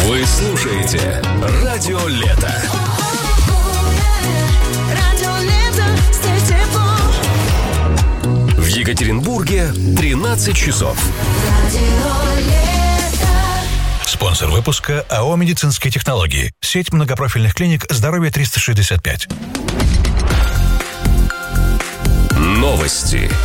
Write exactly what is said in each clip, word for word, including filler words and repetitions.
Вы слушаете Радио Лето. В Екатеринбурге тринадцать часов. Спонсор выпуска АО «Медицинские технологии». Сеть многопрофильных клиник «Здоровье триста шестьдесят пять». Новости.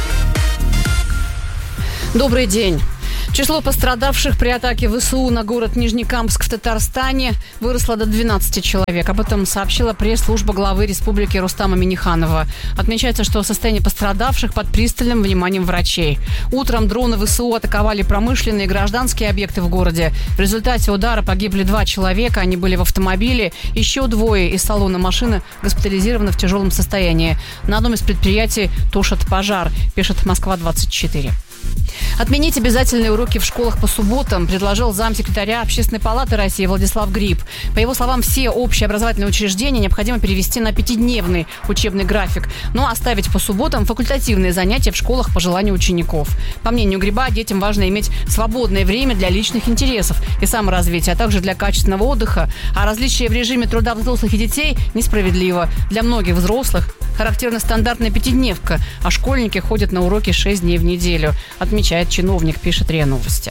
Добрый день. Число пострадавших при атаке ВСУ на город Нижнекамск в Татарстане выросло до двенадцати человек. Об этом сообщила пресс-служба главы республики Рустама Минниханова. Отмечается, что состояние пострадавших под пристальным вниманием врачей. Утром дроны ВСУ атаковали промышленные и гражданские объекты в городе. В результате удара погибли два человека. Они были в автомобиле. Еще двое из салона машины госпитализированы в тяжелом состоянии. На одном из предприятий тушат пожар, пишет Москва двадцать четыре. Отменить обязательные уроки в школах по субботам предложил замсекретаря Общественной палаты России Владислав Гриб. По его словам, все общеобразовательные учреждения необходимо перевести на пятидневный учебный график, но оставить по субботам факультативные занятия в школах по желанию учеников. По мнению Гриба, детям важно иметь свободное время для личных интересов и саморазвития, а также для качественного отдыха. А различие в режиме труда взрослых и детей несправедливо. Для многих взрослых характерна стандартная пятидневка, а школьники ходят на уроки шесть дней в неделю, отмечает чиновник, пишет РИА Новости.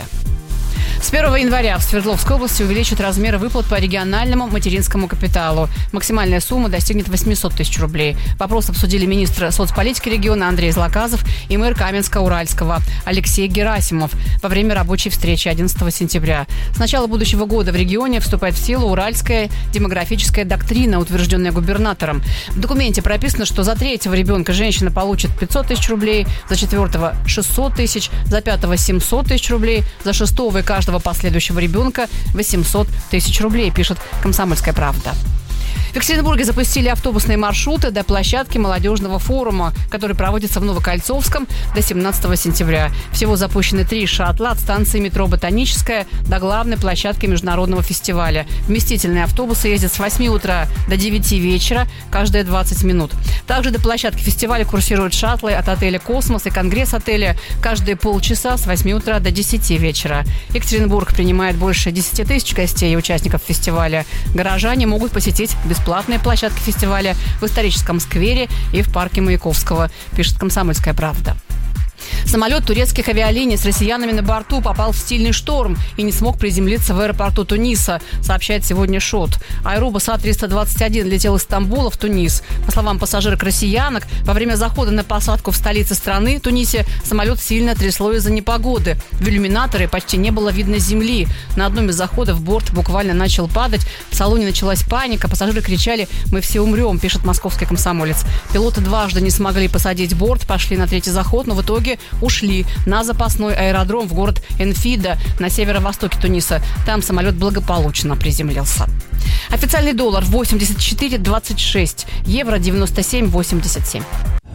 С первого января в Свердловской области увеличат размеры выплат по региональному материнскому капиталу. Максимальная сумма достигнет восемьсот тысяч рублей. Вопрос обсудили министр соцполитики региона Андрей Злаказов и мэр Каменска-Уральского Алексей Герасимов во время рабочей встречи одиннадцатого сентября. С начала будущего года в регионе вступает в силу уральская демографическая доктрина, утвержденная губернатором. В документе прописано, что за третьего ребенка женщина получит пятьсот тысяч рублей, за четвертого – шестьсот тысяч, за пятого – семьсот тысяч рублей, за шестого и каждого последующего ребенка восемьсот тысяч рублей, пишет «Комсомольская правда». В Екатеринбурге запустили автобусные маршруты до площадки молодежного форума, который проводится в Новокольцовском до семнадцатого сентября. Всего запущены три шаттла от станции метро «Ботаническая» до главной площадки международного фестиваля. Вместительные автобусы ездят с восьми утра до девяти вечера, каждые двадцать минут. Также до площадки фестиваля курсируют шаттлы от отеля «Космос» и Конгресс-отеля каждые полчаса с восьми утра до десяти вечера. Екатеринбург принимает больше десяти тысяч гостей и участников фестиваля. Горожане могут посетить бесплатно платные площадки фестиваля в историческом сквере и в парке Маяковского, пишет «Комсомольская правда». Самолет турецких авиалиний с россиянами на борту попал в сильный шторм и не смог приземлиться в аэропорту Туниса, сообщает сегодня ШОТ. Аэробус А триста двадцать один летел из Стамбула в Тунис. По словам пассажирок-россиянок, во время захода на посадку в столице страны, Тунисе, самолет сильно трясло из-за непогоды. В иллюминаторе почти не было видно земли. На одном из заходов борт буквально начал падать. В салоне началась паника. Пассажиры кричали: «Мы все умрем», пишет московский комсомолец. Пилоты дважды не смогли посадить борт, пошли на третий заход, но в итоге ушли на запасной аэродром в город Энфида на северо-востоке Туниса. Там самолет благополучно приземлился. Официальный доллар восемьдесят четыре двадцать шесть, евро девяносто семь восемьдесят семь.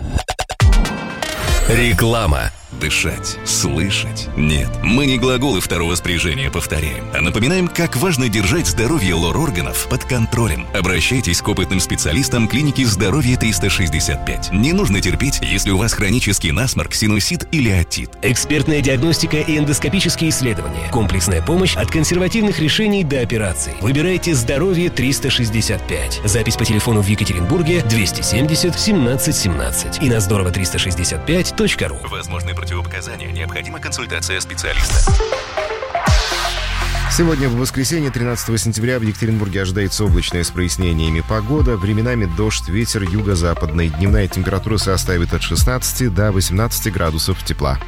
Реклама. Дышать, слышать. Нет, мы не глаголы второго спряжения повторяем, а напоминаем, как важно держать здоровье лор-органов под контролем. Обращайтесь к опытным специалистам клиники «Здоровье триста шестьдесят пять». Не нужно терпеть, если у вас хронический насморк, синусит или отит. Экспертная диагностика и эндоскопические исследования. Комплексная помощь от консервативных решений до операций. Выбирайте «Здоровье триста шестьдесят пять». Запись по телефону в Екатеринбурге двести семьдесят семнадцать семнадцать и на здорово триста шестьдесят пять точка ру. Возможны противопоказания, необходима консультация специалиста. Сегодня в воскресенье, тринадцатого сентября, в Екатеринбурге ожидается облачная с прояснениями погода. Временами дождь, ветер юго-западный. Дневная температура составит от шестнадцати до восемнадцати градусов тепла.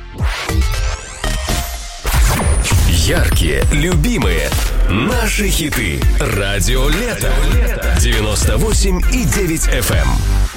Яркие, любимые, наши хиты. Радио Лето. девяносто восемь и девять эф эм.